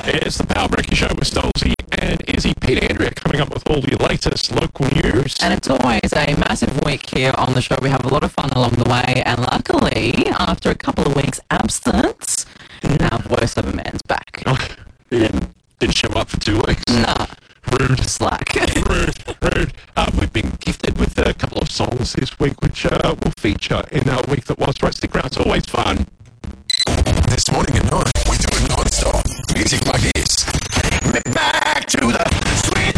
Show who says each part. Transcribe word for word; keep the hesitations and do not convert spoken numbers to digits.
Speaker 1: It's the Power Breaker Show with Stolzy and Izzy. Pete Andrea coming up with all the latest local news.
Speaker 2: And it's always a massive week here on the show. We have a lot of fun along the way. And luckily, after a couple of weeks' absence, our voiceover man's back.
Speaker 1: Oh, he didn't show up for two weeks.
Speaker 2: Nah.
Speaker 1: Rude.
Speaker 2: Slack.
Speaker 1: rude, rude. Uh, we've been gifted with a couple of songs this week, which uh, will feature in our week that was. Right, stick around. It's always fun.
Speaker 3: This morning at nine, we do it non-stop. Music like this. Back to the